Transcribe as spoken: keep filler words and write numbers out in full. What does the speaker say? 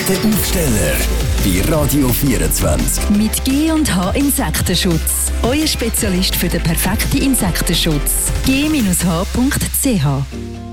Der Aufsteller bei Radio vierundzwanzig. Mit G und H Insektenschutz. Euer Spezialist für den perfekten Insektenschutz. g H punkt c h